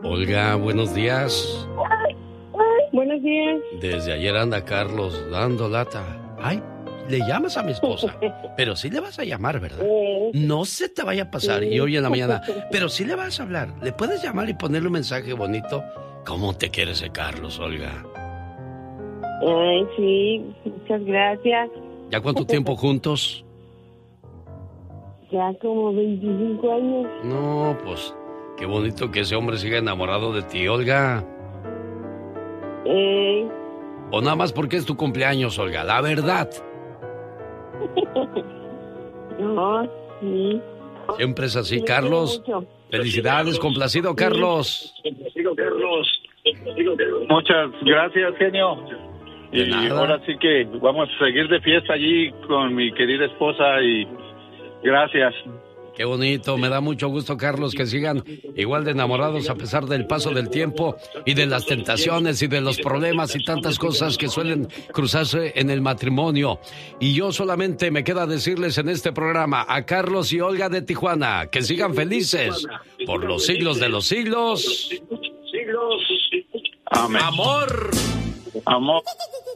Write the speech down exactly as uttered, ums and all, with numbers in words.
Olga, buenos días. Buenos días. Desde ayer anda Carlos dando lata. Ay, le llamas a mi esposa, pero sí le vas a llamar, ¿verdad? No se te vaya a pasar, y hoy en la mañana, pero sí le vas a hablar. ¿Le puedes llamar y ponerle un mensaje bonito? ¿Cómo te quiere ese Carlos, Olga? Ay, sí, muchas gracias. ¿Ya cuánto tiempo juntos? Ya como veinticinco años. No, pues, qué bonito que ese hombre siga enamorado de ti, Olga. Eh... O nada más porque es tu cumpleaños, Olga, la verdad. No, sí. Siempre es así, Carlos. Felicidades, complacido, Carlos. Complacido, Carlos. Muchas gracias, genio. De y nada. Ahora sí que vamos a seguir de fiesta allí con mi querida esposa y gracias. Qué bonito, me da mucho gusto, Carlos, que sigan igual de enamorados a pesar del paso del tiempo y de las tentaciones y de los problemas y tantas cosas que suelen cruzarse en el matrimonio. Y yo solamente me queda decirles en este programa a Carlos y Olga de Tijuana que sigan felices por los siglos de los siglos. Amén. Amor. Amor.